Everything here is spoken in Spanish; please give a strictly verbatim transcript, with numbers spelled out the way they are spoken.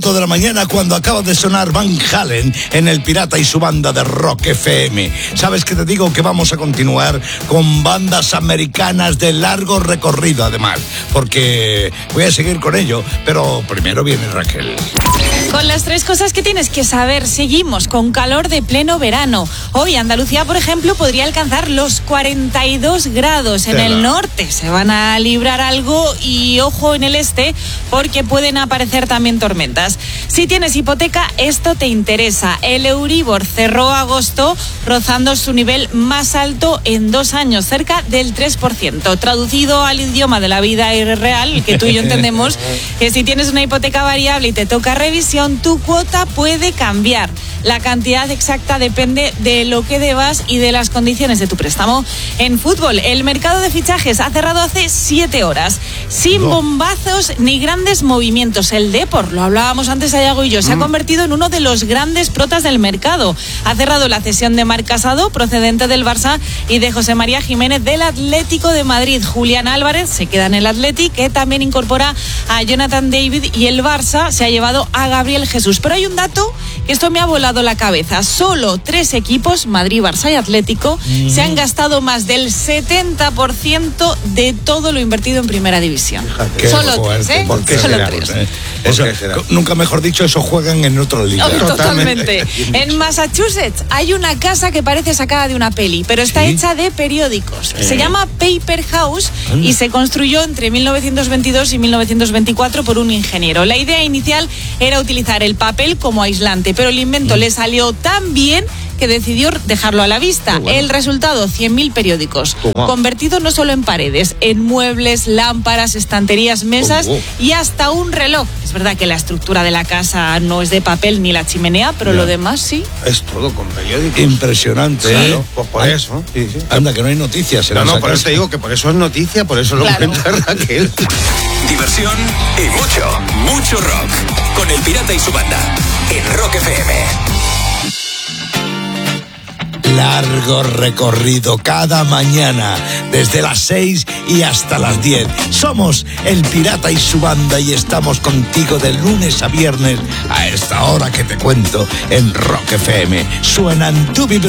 de la mañana cuando acaba de sonar Van Halen en El Pirata y su banda de Rock F M. ¿Sabes qué te digo? Que vamos a continuar con bandas americanas de largo recorrido, además, porque voy a seguir con ello, pero primero viene Raquel. Con las tres cosas que tienes que saber, seguimos con calor de pleno verano. Hoy Andalucía, por ejemplo, podría alcanzar los cuarenta y dos grados. En el norte se van a librar algo y ojo en el este porque pueden aparecer también tormentas. Si tienes hipoteca, esto te interesa. El Euribor cerró agosto rozando su nivel más alto en dos años, cerca del tres por ciento. Traducido al idioma de la vida real, que tú y yo entendemos, que si tienes una hipoteca variable y te toca revisión, tu cuota puede cambiar. La cantidad exacta depende de lo que debas y de las condiciones de tu préstamo. En fútbol, el mercado de fichajes ha cerrado hace siete horas, sin bombazos ni grandes movimientos. El Depor, lo hablábamos antes Ayago y yo, se ha convertido en uno de los grandes protas del mercado. Ha cerrado la cesión de Marc Casado, procedente del Barça, y de José María Jiménez del Atlético de Madrid. Julián Álvarez se queda en el Athletic, que también incorpora a Jonathan David, y el Barça se ha llevado a Gabriel Jesús. Pero hay un dato que esto me ha volado la cabeza. Solo tres equipos, Madrid, Barça y Atlético, mm. se han gastado más del setenta por ciento de todo lo invertido en primera división. Qué Solo fuerte. tres, ¿eh? ¿Por qué Solo será? tres. ¿Eh? Eso, nunca mejor dicho, eso juegan en otro liga. Oh, totalmente. En Massachusetts hay una casa que parece sacada de una peli, pero está ¿Sí? hecha de periódicos. Eh. Se llama Paper House mm. y se construyó entre mil novecientos veintidós y mil novecientos veinticuatro por un ingeniero. La idea inicial era utilizar el papel como aislante, pero el invento mm. le salió tan bien que decidió dejarlo a la vista. Bueno. El resultado, cien mil periódicos, oh, wow. convertidos no solo en paredes, en muebles, lámparas, estanterías, mesas oh, wow. y hasta un reloj. Es verdad que la estructura de la casa no es de papel ni la chimenea, pero yeah. lo demás sí. Es todo con periódicos. Impresionante, sí, ¿eh? Pues por Ay, eso. Sí, sí. Anda, que no hay noticias. En no, no, por eso te digo que por eso es noticia, por eso lo claro. cuenta Raquel. Diversión y mucho, mucho rock. Con El Pirata y su banda. En Rock F M. Largo recorrido cada mañana, desde las seis y hasta las diez. Somos El Pirata y su banda y estamos contigo de lunes a viernes a esta hora que te cuento en Rock F M. Suenan tu vibra.